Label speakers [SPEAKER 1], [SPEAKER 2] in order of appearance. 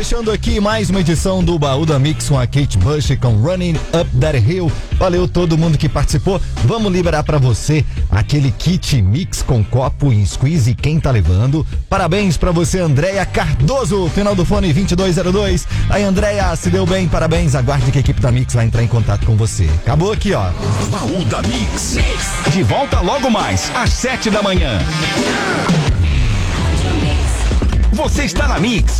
[SPEAKER 1] Fechando aqui mais uma edição do Baú da Mix com a Kate Bush com Running Up That Hill. Valeu todo mundo que participou. Vamos liberar pra você aquele kit mix com copo em squeeze. Quem tá levando? Parabéns pra você, Andréia Cardoso, final do fone 2202. Aí, Andréia, se deu bem, parabéns. Aguarde que a equipe da Mix vai entrar em contato com você. Acabou aqui, ó.
[SPEAKER 2] Baú da Mix. De volta logo mais, às 7 da manhã. Você está na Mix.